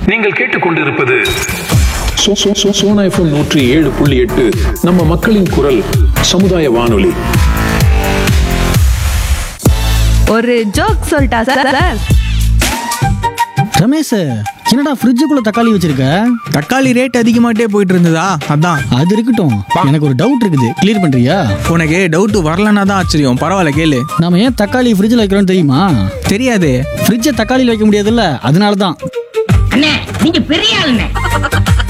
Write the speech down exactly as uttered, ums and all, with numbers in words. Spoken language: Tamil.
நீங்கள் கேட்டுக்கொண்டிருப்பது so- so- so- Sona FM நூற்றி ஏழு புள்ளி எட்டு நம்ம மக்களின் குரல் சமுதாய வானொலி. ஒரு ஜோக் சொல்லிட்டா சார்? ரமேஷ், என்னடா ஃப்ரிட்ஜுக்குள்ள தக்காளி வச்சிருக்க? தக்காளி ரேட் அதிகமாகிட்டே போயிட்டு இருந்ததா, அதான். அது இருக்கட்டும், எனக்கு ஒரு டவுட் இருக்குது, கிளியர் பண்றியா? உனக்கு டவுட் வரலன்னா தான் ஆச்சரியம். பரவாயில்ல, கேளு. நாம ஏன் தக்காளி ஃப்ரிட்ஜில் வைக்கிறோம் தெரியுமா? தெரியாதே. ஃப்ரிட்ஜை தக்காளியில் வைக்க முடியாதுல்ல, அதனால தான். அண்ணே, நீங்க பெரிய ஆளுண்ணே.